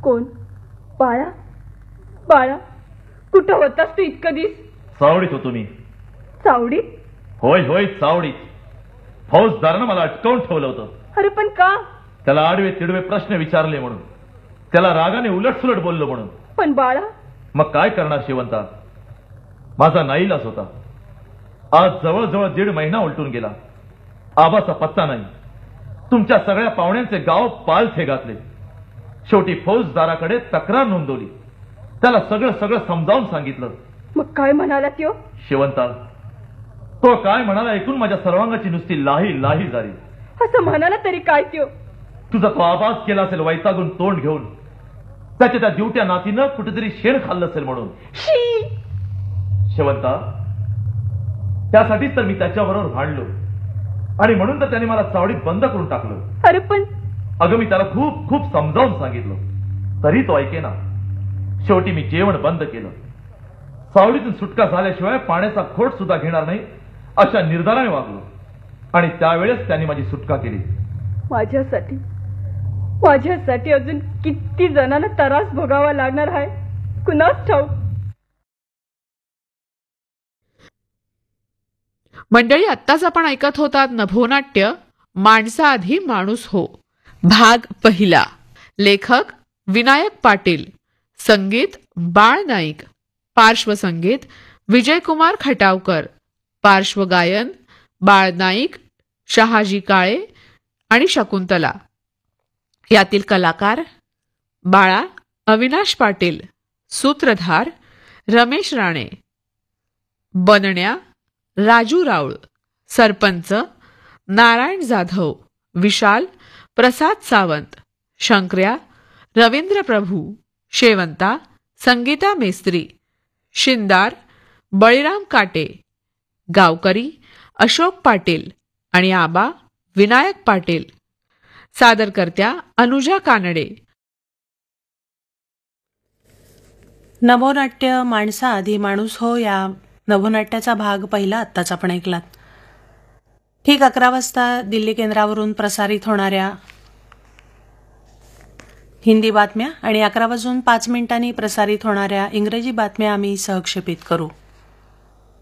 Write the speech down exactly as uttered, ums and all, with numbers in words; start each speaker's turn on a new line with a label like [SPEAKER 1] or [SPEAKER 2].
[SPEAKER 1] कोण? बाळा? बाळा कुठं होतास तू इतका दिस?
[SPEAKER 2] चावडीत होतो मी.
[SPEAKER 1] चावडीत?
[SPEAKER 2] होय होय चावडीत. फौजदारानं मला अटकावून ठेवलं होतं.
[SPEAKER 1] अरे पण का?
[SPEAKER 2] त्याला आडवे तिडवे प्रश्न विचारले म्हणून, त्याला रागाने उलट सुलट बोललो म्हणून.
[SPEAKER 1] पण बाळा?
[SPEAKER 2] मग काय करणार शेवंता, माझा नाईलाज होता. आज जवळजवळ दीड महिना उलटून गेला. आबाचा पत्ता नाही. तुमच्या सगळ्या पाहुण्यांचे गाव पालथे घातले. शेवटी फौजदाराकडे तक्रार नोंदवली. त्याला सगळं सगळं समजावून सांगितलं.
[SPEAKER 1] मग काय म्हणाला त्यो?
[SPEAKER 2] शेवंता, तो काय म्हणाला ऐकून माझ्या सर्वांगाची नुसती लाही लाही झाली.
[SPEAKER 1] असं म्हणाला तरी काय त्यो?
[SPEAKER 2] तुझा तो आवाज केला असेल वैतागून तोंड घेऊन, त्याच्या त्या दिवट्या नातीनं कुठेतरी शेण खाल्लं असेल म्हणून. शेवंता, त्यासाठीच तर मी त्याच्याबरोबर भांडलो आणि म्हणून तर त्याने मला चावडीत बंद करून टाकलं.
[SPEAKER 1] अरे पण
[SPEAKER 2] अगं मी त्याला खूप खूप समजावून सांगितलं, तरी तो ऐकेना. शेवटी मी जेवण बंद केलं. चावडीतून सुटका झाल्याशिवाय पाण्याचा खोट सुद्धा घेणार नाही अशा निर्धाराने वागलो आणि त्यावेळेस त्याने माझी सुटका केली.
[SPEAKER 1] माझ्यासाठी माझ्यासाठी अजून किती जणांना त्रास भोगावा लागणार आहे कुणास ठाऊक.
[SPEAKER 3] मंडळी, आत्ताच आपण ऐकत होतात नभोनाट्य माणसाआधी माणूस हो, भाग पहिला. लेखक विनायक पाटील, संगीत बाळ नाईक, पार्श्वसंगीत विजयकुमार खटावकर, पार्श्वगायन बाळ नाईक, शहाजी काळे आणि शकुंतला. यातील कलाकार: बाळा अविनाश पाटील, सूत्रधार रमेश राणे, बनण्या राजू राऊळ, सरपंच नारायण जाधव, विशाल प्रसाद सावंत, शंकर्या रवींद्र प्रभू, शेवंता संगीता मेस्त्री, शिंदार बळीराम काटे, गावकरी अशोक पाटील आणि आबा विनायक पाटील. सादरकर्त्या अनुजा कानडे.
[SPEAKER 4] नभोनाट्य माणसाआधी माणूस हो या नभोनाट्याचा भाग पहिला आत्ताच आपण ऐकलात. ठीक अकरा वाजता दिल्ली केंद्रावरून प्रसारित होणाऱ्या हिंदी बातम्या आणि अकरा वाजून पाच मिनिटांनी प्रसारित होणाऱ्या इंग्रजी बातम्या आम्ही सहक्षेपित करू.